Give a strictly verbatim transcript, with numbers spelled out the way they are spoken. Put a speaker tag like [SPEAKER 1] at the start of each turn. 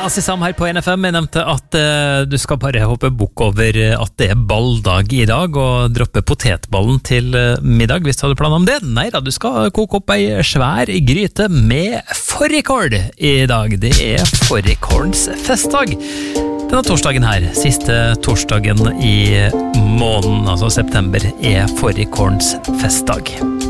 [SPEAKER 1] Lasse Sam her på N F M. Jeg nevnte at uh, du skal bare hoppe bukk over at det er balldag i dag, og droppe potetballen til uh, middag, hvis du hadde planer om det. Nei da, du skal koke opp ei svær gryte med fårikål i dag. Det er fårikålens festdag. Denne torsdagen her, siste torsdagen i måneden, altså september, er fårikålens festdag.